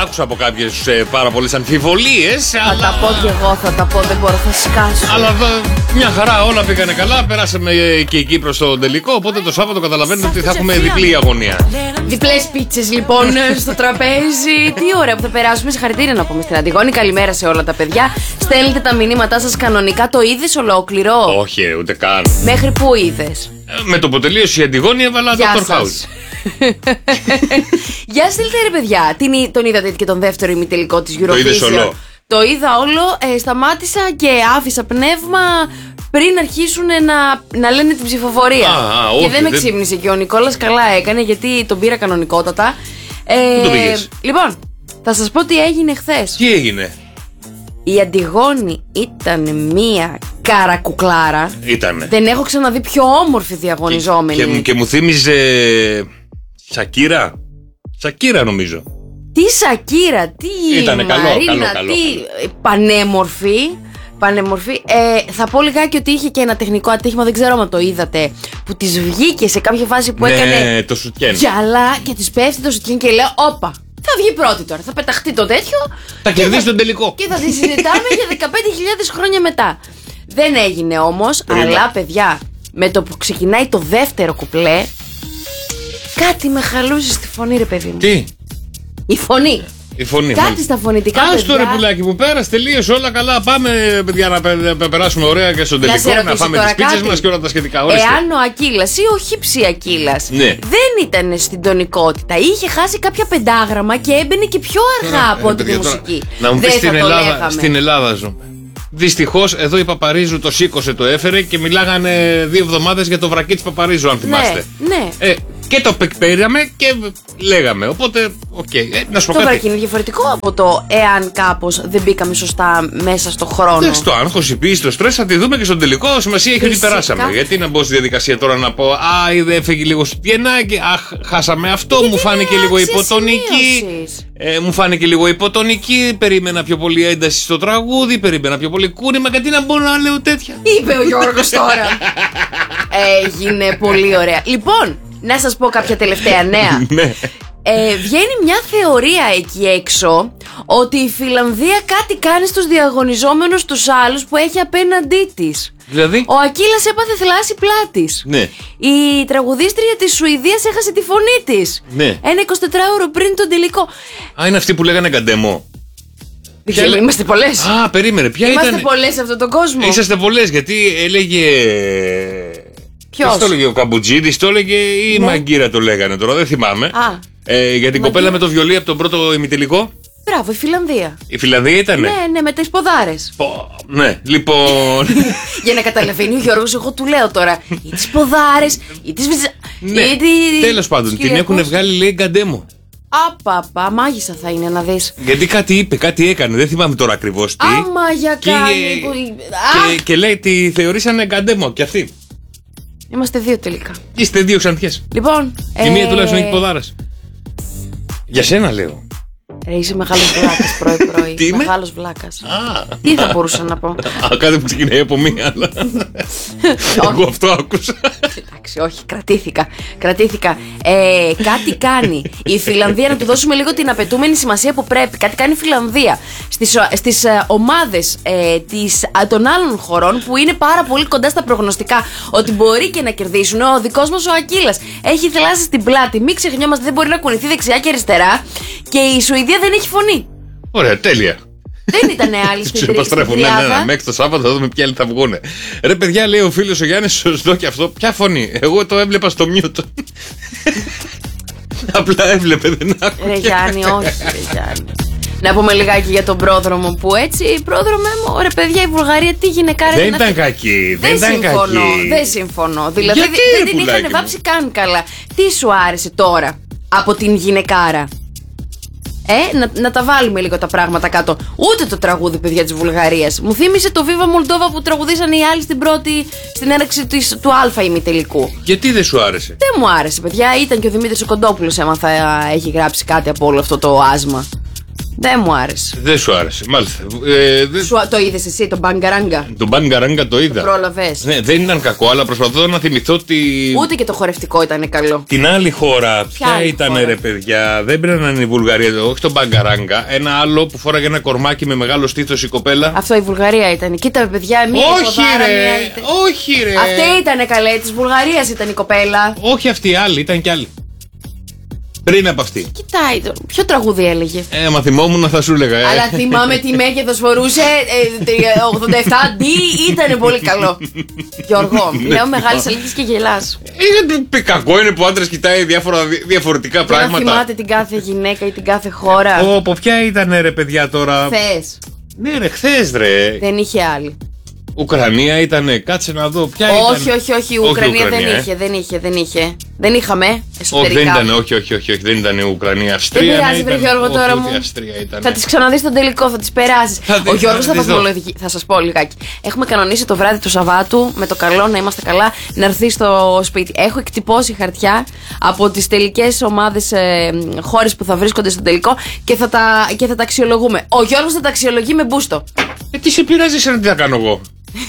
άκουσα από κάποιες πάρα πολλές αμφιβολίες. Θα τα πω κι εγώ, θα τα πω, δεν μπορώ, θα σκάσω. Αλλά μια χαρά, όλα πήγανε καλά. Περάσαμε και εκεί προς το τελικό. Οπότε το Σάββατο καταλαβαίνετε ότι θα έχουμε διπλή αγωνία. Διπλές πίτσες λοιπόν στο τραπέζι. Τι ωραία που θα περάσουμε. Συγχαρητήρια να πούμε στην Αντιγόνη. Καλημέρα σε όλα τα παιδιά. Στέλνετε τα μηνύματά σας κανονικά. Το είδες ολόκληρο? Όχι, ούτε καν. Μέχρι πού είδες? Με το που τελείωσε η Αντιγόνη έβαλα Dr. House. Για στείλτε ρε παιδιά. Τον είδατε και τον δεύτερο ημιτελικό της Eurovision? Το είδες όλο? Το είδα όλο. Σταμάτησα και άφησα πνεύμα πριν αρχίσουν να λένε την ψηφοφορία. Και δεν με ξύπνησε και ο Νικόλας καλά έκανε, γιατί τον πήρα κανονικότατα. Πού το πήγες? Λοιπόν, θα σας πω τι έγινε χθες. Τι έγινε? Η Αντιγόνη ήταν μία καρακουκλάρα. Ήτανε. Δεν έχω ξαναδεί πιο όμορφη διαγωνιζόμενη. Και μου θύμιζε Σακύρα. Σακύρα νομίζω. Τι Σακύρα, τι Ήτανε καλό. Τι πανέμορφη. Θα πω λιγάκι ότι είχε και ένα τεχνικό ατύχημα, δεν ξέρω αν το είδατε, που της βγήκε σε κάποια φάση που έκανε το σουτιέν γυαλά και της πέφτει το σουτιέν και λέω όπα, θα βγει πρώτη τώρα, θα πεταχτεί το τέτοιο, θα κερδίσει τον τελικό και θα τη συζητάμε για 15.000 χρόνια μετά. Δεν έγινε όμως, αλλά παιδιά, με το που ξεκινάει το δεύτερο κουπλέ, κάτι με χαλούσε στη φωνή ρε παιδί μου. Τι? Η φωνή. Κάτι στα φωνητικά, παιδιά. Άστο ρε πουλάκι μου, πέρασε, τελείωσε όλα καλά. Πάμε, παιδιά, να περάσουμε ωραία και στον τελικό. Να φάμε τις πίτσες μας και όλα τα σχετικά. Εάν ο Ακύλας ή ο Χύψη Ακύλας δεν ήταν στην τονικότητα, είχε χάσει κάποια πεντάγραμμα και έμπαινε και πιο αργά από τη μουσική. Να μου πεις, στην Ελλάδα ζω. Δυστυχώς εδώ η Παπαρίζου το σήκωσε, το έφερε και μιλάγανε 2 εβδομάδες για το βρακί της Παπαρίζου, αν θυμάστε. Ναι. Και το πήραμε και λέγαμε. Οπότε, να σου πω το βρακί είναι διαφορετικό από το εάν κάπως δεν μπήκαμε σωστά μέσα στο χρόνο. Ναι, στο άγχος, η πίεση, το στρες θα τη δούμε και στον τελικό. Σημασία έχει ότι περάσαμε. Γιατί να μπω στη διαδικασία τώρα να πω είδε, έφεγε λίγο σουτιενάκι. Χάσαμε αυτό. Γιατί μου φάνηκε λίγο υποτονική. Μου φάνηκε λίγο υποτονική. Περίμενα πιο πολύ ένταση στο τραγούδι. Περίμενα πιο πολύ κούνημα. Γιατί να μπορώ να λέω τέτοια? Είπε ο Γιώργος τώρα. Έγινε πολύ ωραία. Λοιπόν, να σας πω κάποια τελευταία νέα. Βγαίνει μια θεωρία εκεί έξω ότι η Φιλανδία κάτι κάνει στους διαγωνιζόμενους τους άλλους που έχει απέναντί της. Δηλαδή? Ο Ακύλας έπαθε θλάση πλάτης. Ναι. Η τραγουδίστρια της Σουηδίας έχασε τη φωνή της. Ναι. Ένα 24ωρο πριν τον τελικό. Είναι αυτοί που λέγανε γκαντεμό. Είμαστε πολλές. Περίμενε. Είμαστε πολλές σε αυτόν τον κόσμο. Είσαστε πολλές, γιατί έλεγε. Ποιος? Το έλεγε ο Καμπουτζίδης, το έλεγε ή η Μαγκύρα το λέγανε τώρα, δεν θυμάμαι. Για την κοπέλα με το βιολί από τον πρώτο ημιτελικό. Μπράβο, η Φιλανδία. Η Φιλανδία ήτανε. Ναι, με τις ποδάρες. Ναι, λοιπόν. Για να καταλαβαίνει ο Γιώργος, εγώ του λέω τώρα ή τις ποδάρες ή τις τέλος πάντων, την έχουν βγάλει, λέει, γκαντέμο. Απαπα, μάγισσα θα είναι να δεις. Γιατί κάτι είπε, κάτι έκανε, δεν θυμάμαι τώρα ακριβώς τι. Μάγια κάνει. Και λέει, τη θεωρήσανε γκαντέμο κι αυτή. Είμαστε 2 τελικά. Είστε 2 ξανθιές. Λοιπόν. Η μία τουλάχιστον έχει ποδάρες. Για σένα λέω. Είσαι μεγάλος βλάκας πρωί-πρωί. Τι είμαι? Μεγάλος βλάκας. Τι θα μπορούσα να πω? Κάτι που ξεκινάει από μία, αλλά. Εγώ αυτό άκουσα. Εντάξει, όχι, κρατήθηκα. Κάτι κάνει η Φιλανδία, να του δώσουμε λίγο την απαιτούμενη σημασία που πρέπει. Κάτι κάνει η Φιλανδία στις ομάδες των άλλων χωρών που είναι πάρα πολύ κοντά στα προγνωστικά ότι μπορεί και να κερδίσουν. Ο δικός μας ο Ακύλας έχει θλάσει στην πλάτη. Μην ξεχνιόμαστε, δεν μπορεί να κουνηθεί δεξιά και αριστερά. Και η Σουηδία δεν έχει φωνή. Ωραία, τέλεια. Δεν ήταν άλλοι στην τριάδα. Ναι, μέχρι το Σάββατο θα δούμε ποιοι άλλοι θα βγούνε. Ρε παιδιά, λέει ο φίλος ο Γιάννης, σωστό και αυτό. Ποια φωνή? Εγώ το έβλεπα στο μιούτ. Απλά έβλεπε, δεν άκουγε. Ρε Γιάννη, όχι ρε Γιάννη. Να πούμε λιγάκι για τον πρόδρομο που έτσι, πρόδρομέ μου, ρε παιδιά, η Βουλγαρία τι γυναικάρα. Δεν ήταν κακή. Δεν συμφωνώ. Δηλαδή δεν την είχαν βάψει καν καλά. Τι σου άρεσε τώρα από την γυναικάρα? Να τα βάλουμε λίγο τα πράγματα κάτω. Ούτε το τραγούδι, παιδιά, της Βουλγαρίας. Μου θύμισε το Viva Moldova που τραγουδήσαν οι άλλοι στην έναρξη του Α ημιτελικού. Γιατί δεν σου άρεσε? Δεν μου άρεσε, παιδιά. Ήταν και ο Δημήτρης ο Κοντόπουλος, έμαθα, έχει γράψει κάτι από όλο αυτό το άσμα. Δεν μου άρεσε. Δεν σου άρεσε, μάλιστα. Το είδες εσύ, τον Μπαγκαράγκα? Τον Μπαγκαράγκα το είδα. Πρόλαβες? Ναι, δεν ήταν κακό, αλλά προσπαθώ να θυμηθώ ότι. Ούτε και το χορευτικό ήταν καλό. Την άλλη χώρα, ποια ήταν χώρα? ρε παιδιά, δεν πρέπει να είναι η Βουλγαρία, όχι τον Μπαγκαράγκα. Ένα άλλο που φόραγε ένα κορμάκι με μεγάλο στήθος η κοπέλα. Αυτό η Βουλγαρία ήταν. Κοίτα, παιδιά, μία όχι ρε, όχι ρε. Αυτή ήταν καλέ, της Βουλγαρίας ήταν η κοπέλα. Όχι αυτή η άλλη, ήταν κι άλλη. Πριν από αυτή. Κοιτάει το. Ποιο τραγούδι έλεγε? Μα θυμόμουν θα σου έλεγα. Αλλά θυμάμαι τι μέγεθος φορούσε. 87D ήταν πολύ καλό. Γιώργο, λέω μεγάλες αλήθειες και γελάς. Κακό είναι που ο άντρας κοιτάει διαφορετικά πράγματα. Δεν θυμάται την κάθε γυναίκα ή την κάθε χώρα. Ποια ήταν ρε παιδιά τώρα? Χθες. Ναι ρε, χθες ρε. Δεν είχε άλλη. Ουκρανία ήτανε, κάτσε να δω. Ποια ήταν? Όχι, Ουκρανία δεν είχε. Δεν είχαμε εσωτερικά. Όχι, δεν ήταν η Ουκρανία. Αυστρία. Δεν πειράζει, βρε Γιώργο, τώρα μου. Θα τις ξαναδείς στον τελικό, θα τις περάσεις. Ο Γιώργος θα βαθμολογηθεί. Θα σας πω λιγάκι. Έχουμε κανονίσει το βράδυ του Σαββάτου, με το καλό να είμαστε καλά, να έρθει στο σπίτι. Έχω εκτυπώσει χαρτιά από τις τελικές ομάδες, χώρες που θα βρίσκονται στον τελικό και θα τα αξιολογούμε. Ο Γιώργος θα τα αξιολογεί με μπούστο. Τι σε πειράζει να τι θα κάνω εγώ?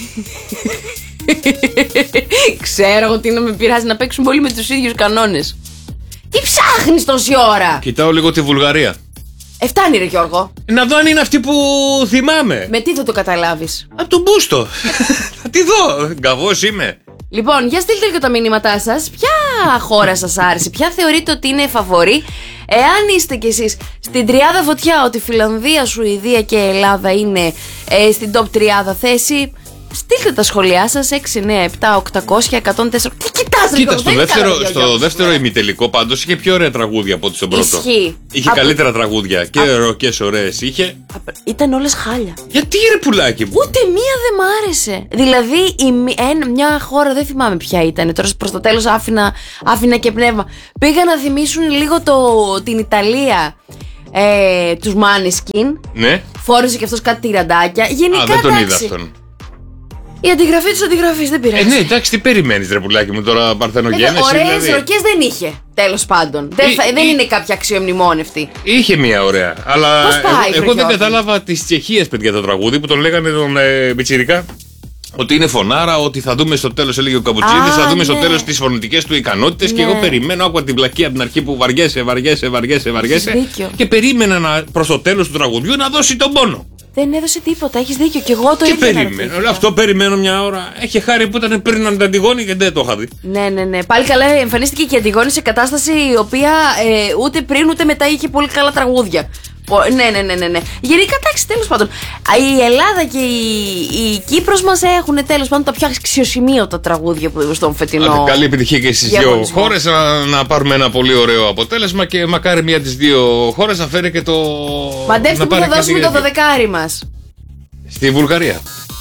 Ξέρω εγώ τι να με πειράζει, να παίξουν όλοι με τους ίδιους κανόνες. Τι ψάχνεις τόση ώρα? Κοιτάω λίγο τη Βουλγαρία. Φτάνει ρε Γιώργο. Να δω αν είναι αυτή που θυμάμαι. Με τι θα το καταλάβεις? Από τον μπούστο. Θα τη δω, γκαβός είμαι. Λοιπόν, για στείλτε λίγο τα μηνύματά σας. Ποια χώρα σας άρεσε? Ποια θεωρείτε ότι είναι φαβορί? Εάν είστε κι εσείς στην τριάδα φωτιά ότι Φιλανδία, Σουηδία και Ελλάδα είναι στην top 30 θέση, στείλτε τα σχόλιά σας 6, 9, 7, 800, 104. Τι κοιτάς ρε? Στο δεύτερο ημιτελικό πάντως είχε πιο ωραία τραγούδια από ό,τι στον πρώτο. Ισχύει. Είχε καλύτερα τραγούδια και ροκές ωραίες είχε. Ήταν όλες χάλια. Γιατί ρε πουλάκι μου? Ούτε μία δεν μ' άρεσε. Δηλαδή μια χώρα δεν θυμάμαι ποια ήταν. Τώρα προς το τέλος άφηνα και πνεύμα. Πήγα να θυμίσουν λίγο την Ιταλία. Τους Måneskin. Ναι. Φόρεσε και αυτός κάτι τυραντάκια. Γενικά δεν τον είδα αυτόν. Η αντιγραφή της αντιγραφής δεν πειράζει. Ναι, εντάξει, τι περιμένεις ρε πουλάκι μου τώρα, παρθενογένεση? Ωραίες ροκές δεν είχε, τέλος πάντων. Δεν είναι κάποια αξιομνημόνευτη. Είχε μια ωραία. Αλλά πώς πάει, εγώ δεν κατάλαβα της Τσεχίας, παιδιά, το τραγούδι που τον λέγανε τον Πιτσιρικά. Ότι είναι φωνάρα, ότι θα δούμε στο τέλος, έλεγε ο Καμπουτζίδης, θα δούμε στο τέλος τις φωνητικές του ικανότητες. Και εγώ περιμένω, άκουγα την πλακή από την αρχή που βαριέσαι. Και περίμενα προς το τέλος του τραγουδιού να δώσει τον πόνο. Δεν έδωσε τίποτα, έχεις δίκιο. Και εγώ το ίδιο. Αυτό περιμένω μια ώρα. Έχει χάρη που ήταν πριν από την Αντιγόνη και δεν το είχα δει. Ναι. Πάλι καλά εμφανίστηκε και η Αντιγόνη σε κατάσταση η οποία ούτε πριν ούτε μετά είχε πολύ καλά τραγούδια. Ναι. Γενικά, εντάξει, τέλος πάντων. Η Ελλάδα και η Κύπρος μας έχουν τέλος πάντων τα πιο αξιοσημείωτα τραγούδια που στον φετινό. Καλή επιτυχία και στις δύο χώρες να πάρουμε ένα πολύ ωραίο αποτέλεσμα και μακάρι μία από τις δύο χώρες να φέρει και το. Μαντέψτε που θα δώσουμε το 12 μας. Στη Βουλγαρία.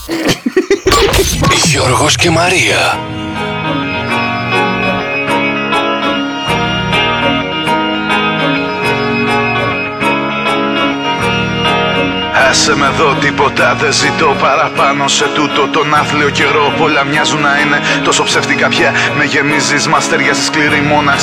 Γιώργος και Μαρία. Άσε με εδώ, τίποτα δεν ζητώ παραπάνω σε τούτο τον άθλιο καιρό. Πολλά μοιάζουν να είναι τόσο ψεύτικα πια. Με γεμίζεις, μας ταιριάζει σκληρή μόνα.